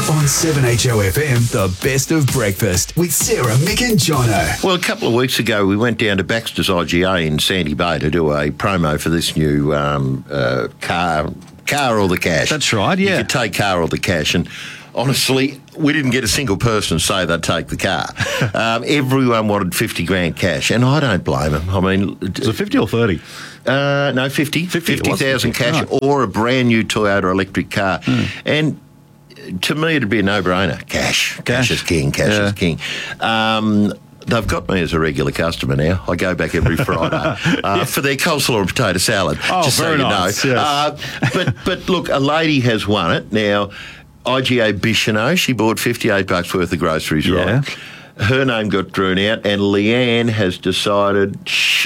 On 7HOFM, the best of breakfast with Sarah, Mick and Jono. Well, a couple of weeks ago, we went down to Baxter's IGA in Sandy Bay to do a promo for this new car or the cash. That's right, yeah. You could take car or the cash. And honestly, we didn't get a single person say they'd take the car. Everyone wanted 50 grand cash, and I don't blame them. I mean... Was it 50 or 30? No, 50. 50,000 cash, right. Or a brand new Toyota electric car. And to me, it'd be a no-brainer. Cash is king. Cash is king. They've got me as a regular customer now. I go back every Friday for their coleslaw and potato salad. Oh, just very so you nice. know. Yes. But look, a lady has won it now. IGA Bichonneau, she bought $58 worth of groceries, right? Her name got drawn out, and Leanne has decided